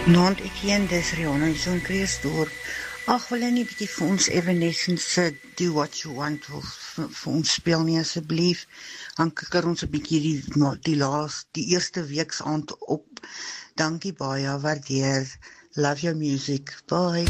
Naand Etienne, dis Rihanna hier so in Kreersdorp. Ag, wil jy nie bietjie vir ons Evanescence se Do What You Want vir ons speel nie asseblief? Dan kikker ons 'n bietjie die eerste weeksaand op. Dankie baie, waardeer. Love your music. Bye.